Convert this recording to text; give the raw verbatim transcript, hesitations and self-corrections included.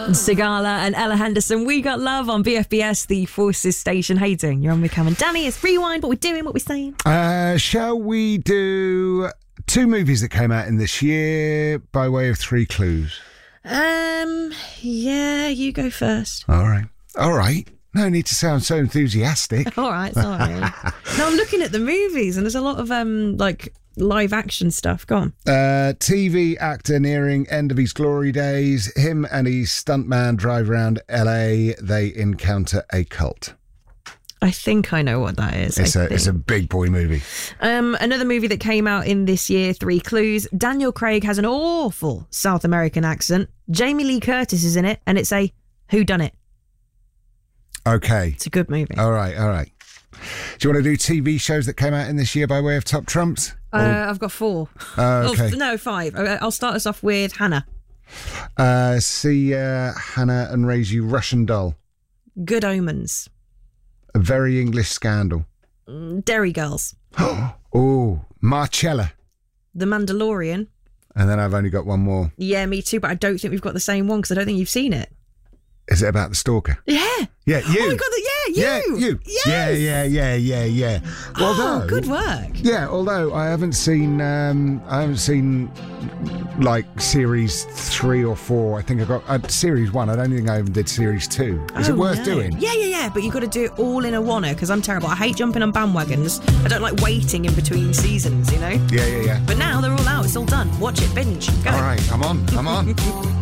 Sigala and Ella Henderson, We Got Love on B F B S, the Forces station. How you doing? You're on with Cam and Danny. It's Rewind. What we're doing, what we're saying. Uh, shall we do two movies that came out in this year by way of three clues? Um, yeah, you go first. All right. All right. No need to sound so enthusiastic. All right, sorry. No, I'm looking at the movies and there's a lot of um like live action stuff. Go on. Uh, T V actor nearing end of his glory days. Him and his stuntman drive around L A. They encounter a cult. I think I know what that is. It's I a think. it's a big boy movie. Um, another movie that came out in this year, Three Clues. Daniel Craig has an awful South American accent. Jamie Lee Curtis is in it, and it's a whodunit. Okay. It's a good movie. All right, all right. Do you want to do T V shows that came out in this year by way of top trumps? Uh, I've got four. Uh, okay. Oh, no, five. Okay, I'll start us off with Hannah. Uh, see uh, Hannah and Raise You Russian Doll. Good Omens. A Very English Scandal. Mm, Derry Girls. Oh, Marcella. The Mandalorian. And then I've only got one more. Yeah, me too, but I don't think we've got the same one because I don't think you've seen it. Is it about the stalker? Yeah. Yeah, you. Oh my God, yeah, you. Yeah, you. Yes. Yeah, yeah, yeah, yeah, yeah. Oh, Although, good work. Yeah, although I haven't seen, um, I haven't seen like series three or four. I think I got uh, series one. I don't think I even did series two. Is Oh, it worth no. doing? Yeah, yeah, yeah. But you've got to do it all in a oneer because I'm terrible. I hate jumping on bandwagons. I don't like waiting in between seasons, you know? Yeah, yeah, yeah. But now they're all out. It's all done. Watch it. Binge. Go. All right, I'm on. I'm on.